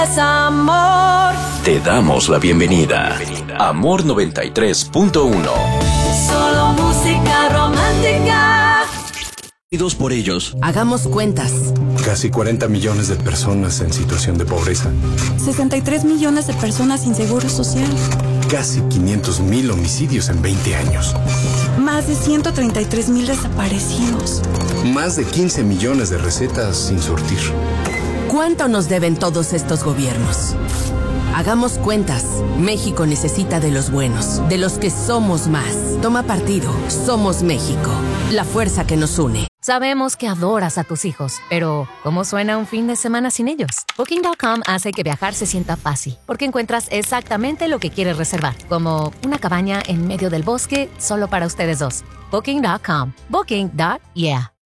Es amor. Te damos la bienvenida. Amor 93.1. Solo música romántica. Unidos por ellos. Hagamos cuentas. Casi 40 millones de personas en situación de pobreza. 63 millones de personas sin seguro social. Casi 500,000 homicidios en 20 años. Más de 133,000 desaparecidos. Más de 15 millones de recetas sin surtir. ¿Cuánto nos deben todos estos gobiernos? Hagamos cuentas. México necesita de los buenos, de los que somos más. Toma partido. Somos México. La fuerza que nos une. Sabemos que adoras a tus hijos, pero ¿cómo suena un fin de semana sin ellos? Booking.com hace que viajar se sienta fácil, porque encuentras exactamente lo que quieres reservar, como una cabaña en medio del bosque solo para ustedes dos. Booking.com. Booking.yeah.